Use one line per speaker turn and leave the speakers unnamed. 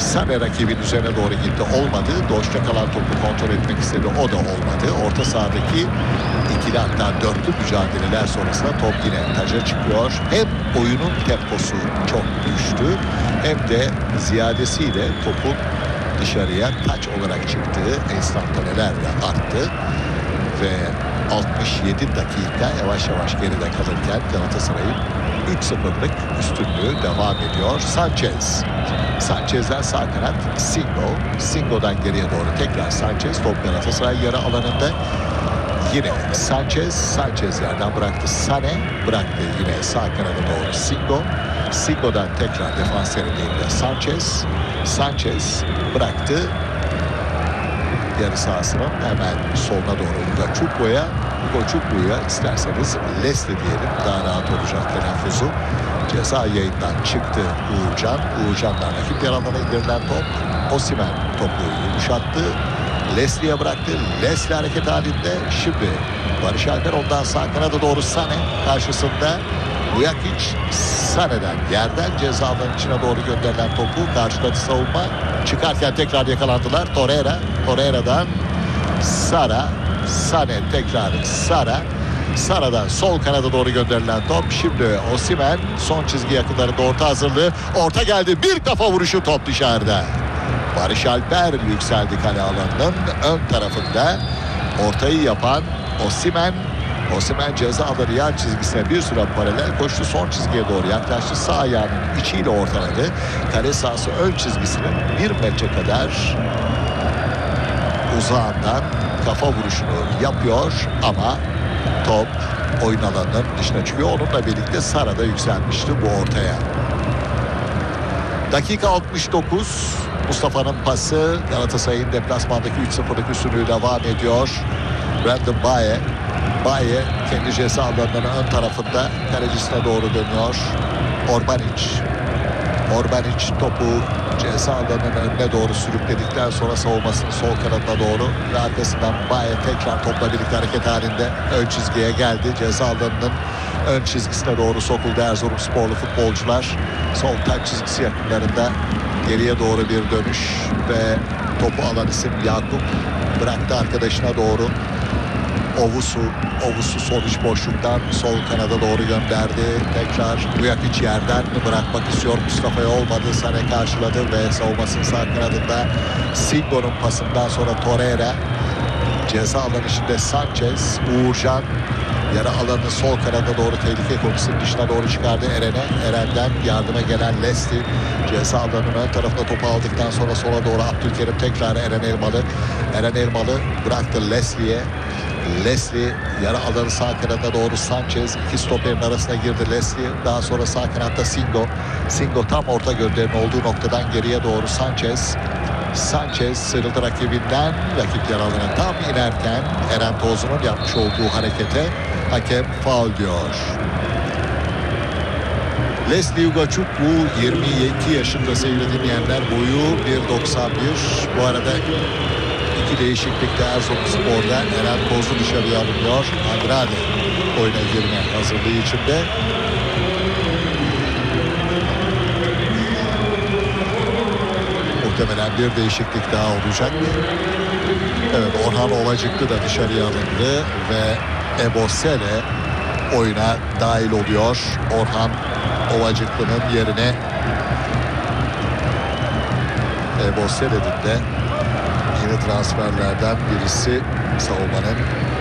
Sane rakibin üzerine doğru gitti. Olmadı. Doğuşta kalan topu kontrol etmek istedi. O da olmadı. Orta sahadaki ikili hatta dörtlü mücadeleler sonrasında top yine taca çıkıyor. Hem oyunun temposu çok düştü hem de ziyadesiyle topun dışarıya taç olarak çıktığı enstantanelerle arttı. Ve 67 dakika yavaş yavaş geride kalırken Galatasaray'ın 3-0'lık üstünlüğü devam ediyor. Sanchez'den sağ kanat Singo'dan geriye doğru tekrar Sanchez. Top Galatasaray yarı alanında. Yine Sanchez yerden bıraktı. Sane bıraktı yine sağ kanada doğru Singo'dan tekrar defans yerinde Sanchez bıraktı. Yarı sahasının hemen soluna doğru Ugo Çukbu'ya isterseniz Leslie diyelim. Daha rahat olacak telaffuzu. Ceza yayından çıktı Uğurcan'dan rakip yer alana indirilen top. Osimhen topu yumuşattı. Leslie'ye bıraktı. Leslie hareket halinde. Şimdi Barış Alper ondan sağ kanada doğru Sane karşısında. Vujakić Sane'den yerden ceza alanının içine doğru gönderilen topu karşıladı savunma. Çıkarken tekrar yakalandılar. Torreira'dan Sane tekrar Sara'dan sol kanada doğru gönderilen top. Şimdi Osimhen son çizgi yakınlarında orta hazırlığı. Orta geldi. Bir kafa vuruşu, top dışarıda. Barış Alper yükseldi kale alanının ön tarafında. Ortayı yapan Osimhen ceza alanı yan çizgisine bir süre paralel koştu. Son çizgiye doğru yaklaştı. Sağ ayağının içiyle ortaladı. Kale sahası ön çizgisinin 1 metre kadar uzağından kafa vuruşunu yapıyor ama top oyun alanının dışına çıkıyor. Onunla birlikte Sara da yükselmişti bu ortaya. Dakika 69. Mustafa'nın pası. Galatasaray'ın deplasmandaki 3-0'lık üstünlüğü devam ediyor. Brandon Baye kendi ceza alanının ön tarafında kalecisine doğru dönüyor. Orbanic topu ceza alanının önüne doğru sürükledikten sonra savunmasının sol kanadına doğru ve arkasından Baye tekrar topla birlikte hareket halinde ön çizgiye geldi. Ceza alanının ön çizgisine doğru sokuldu Erzurumsporlu futbolcular. Sol taç çizgisi yakınlarında geriye doğru bir dönüş ve topu alan isim Yakup bıraktı arkadaşına doğru. Ovusu sol iç boşluktan sol kanada doğru gönderdi. Tekrar Vujakić yerden bırakmak istiyor. Mustafa'ya olmadı. Sane karşıladı ve savunmasının sağ kanadında Singo'nun pasından sonra Torreira. Ceza alanı içinde Sanchez. Uğurcan yarı alanının sol kanada doğru tehlike konusunun dışına doğru çıkardı Eren'den yardıma gelen Leslie. Ceza alanının ön tarafına topu aldıktan sonra sola doğru Abdülkerim tekrar Eren Elmalı bıraktı Leslie yarı alanı sağ kanada doğru Sanchez. İki stoperin arasına girdi Leslie. Daha sonra sağ kanatta Singo tam orta gönderinin olduğu noktadan geriye doğru Sanchez sıyrıldı rakibinden. Rakip yer alanına tam inerken Eren Tozlu'nun yapmış olduğu harekete hakem faul diyor. Leslie Ugochukwu 22 yaşında sevgili dinleyenler. Boyu 1.91. Bu arada iki değişiklikte Erzurumspor'da Eren Tozlu dışarıya alınıyor. Andrade oyuna girme hazırlığı içinde. Muhtemelen bir değişiklik daha olacak. Evet, Orhan Ovacıklı da dışarıya alındı ve Ebosele oyuna dahil oluyor. Orhan Ovacıklı'nın yerine Ebosele'nin de yeni transferlerden birisi savunmanın